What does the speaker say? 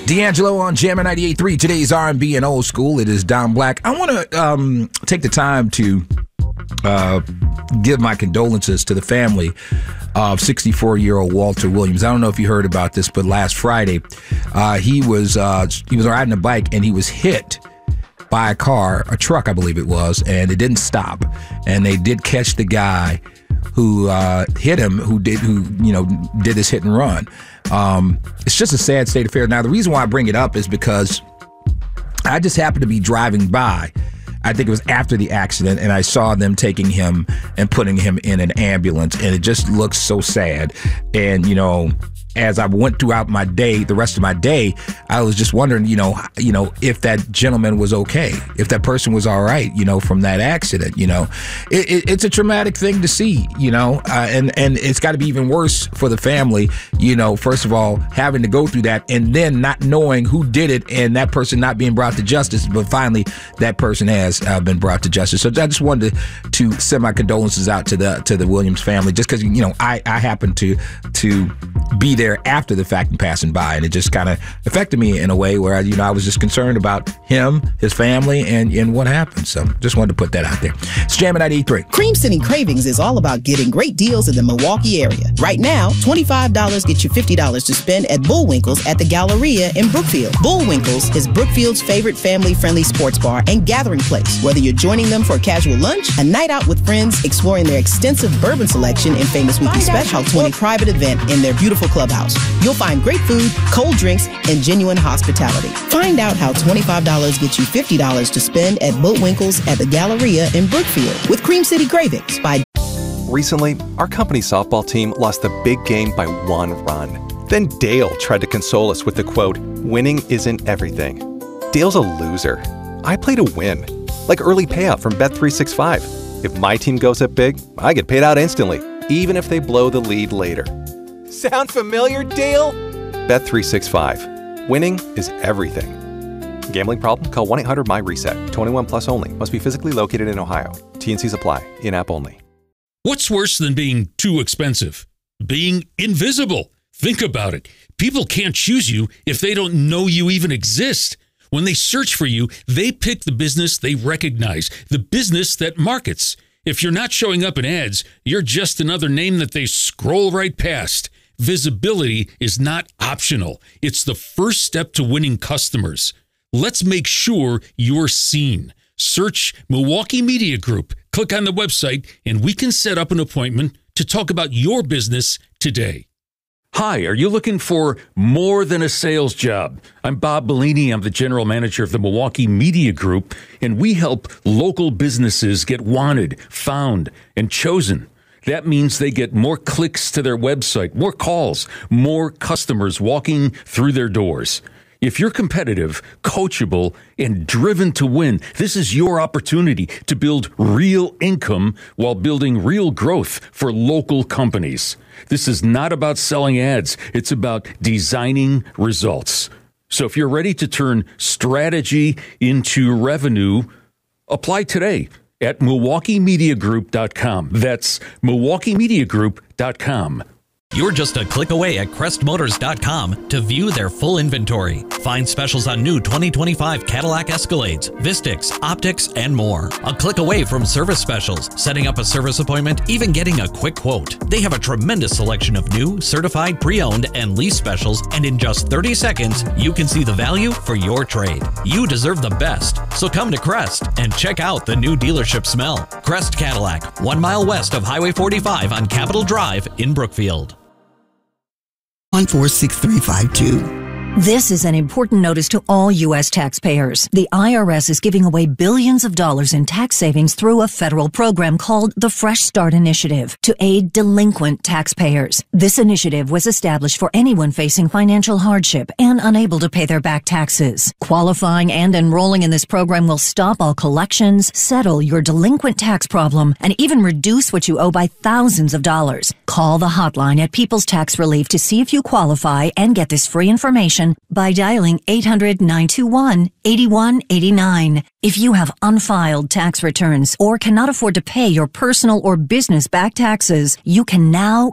D'Angelo on Jammin' 98.3. Today's R&B and old school. It is Don Black. I want to take the time to give my condolences to the family of 64-year-old Walter Williams. I don't know if you heard about this, but last Friday, he was riding a bike and he was hit by a car, a truck, I believe it was, and it didn't stop. And they did catch the guy who hit him, who did this hit and run. It's just a sad state of affairs. Now, the reason why I bring it up is because I just happened to be driving by. I think it was after the accident, and I saw them taking him and putting him in an ambulance, and it just looks so sad. And, as I went throughout my day, the rest of my day, I was just wondering, if that gentleman was okay, if that person was all right, from that accident. It's a traumatic thing to see, and it's got to be even worse for the family, first of all, having to go through that and then not knowing who did it and that person not being brought to justice. But finally, that person has been brought to justice. So I just wanted to send my condolences out to the Williams family, just because, I happened to be there after the fact and passing by, and it just kind of affected me in a way where I was just concerned about him, his family, and what happened. So just wanted to put that out there. It's Jammin' 98.3. Cream City Cravings is all about getting great deals in the Milwaukee area. Right now, $25 gets you $50 to spend at Bullwinkle's at the Galleria in Brookfield. Bullwinkle's is Brookfield's favorite family-friendly sports bar and gathering place. Whether you're joining them for a casual lunch, a night out with friends, exploring their extensive bourbon selection and famous weekly specials, or a private event in their beautiful clubhouse, you'll find great food, cold drinks, and genuine hospitality. Find out how $25 gets you $50 to spend at Bullwinkle's at the Galleria in Brookfield with Cream City Cravings by... Recently, our company's softball team lost the big game by 1 run. Then Dale tried to console us with the quote, "Winning isn't everything." Dale's a loser. I play to win, like early payout from Bet365. If my team goes up big, I get paid out instantly, even if they blow the lead later. Sound familiar, Dale? Bet365. Winning is everything. Gambling problem? Call 1-800-MY-RESET. 21 plus only. Must be physically located in Ohio. T&Cs apply. In-app only. What's worse than being too expensive? Being invisible. Think about it. People can't choose you if they don't know you even exist. When they search for you, they pick the business they recognize, the business that markets. If you're not showing up in ads, you're just another name that they scroll right past. Visibility is not optional. It's the first step to winning customers. Let's make sure you're seen. Search Milwaukee Media Group. Click on the website, and we can set up an appointment to talk about your business today. Hi, are you looking for more than a sales job? I'm Bob Bellini. I'm the general manager of the Milwaukee Media Group, and we help local businesses get wanted, found, and chosen. That means they get more clicks to their website, more calls, more customers walking through their doors. If you're competitive, coachable, and driven to win, this is your opportunity to build real income while building real growth for local companies. This is not about selling ads. It's about designing results. So if you're ready to turn strategy into revenue, apply today at MilwaukeeMediaGroup.com. That's MilwaukeeMediaGroup.com. You're just a click away at CrestMotors.com to view their full inventory. Find specials on new 2025 Cadillac Escalades, Vistix, Optics, and more. A click away from service specials, setting up a service appointment, even getting a quick quote. They have a tremendous selection of new, certified, pre-owned, and lease specials, and in just 30 seconds, you can see the value for your trade. You deserve the best, so come to Crest and check out the new dealership smell. Crest Cadillac, 1 mile west of Highway 45 on Capitol Drive in Brookfield. 146352. This is an important notice to all U.S. taxpayers. The IRS is giving away billions of dollars in tax savings through a federal program called the Fresh Start Initiative to aid delinquent taxpayers. This initiative was established for anyone facing financial hardship and unable to pay their back taxes. Qualifying and enrolling in this program will stop all collections, settle your delinquent tax problem, and even reduce what you owe by thousands of dollars. Call the hotline at People's Tax Relief to see if you qualify and get this free information by dialing 800-921-8189. If you have unfiled tax returns or cannot afford to pay your personal or business back taxes, you can now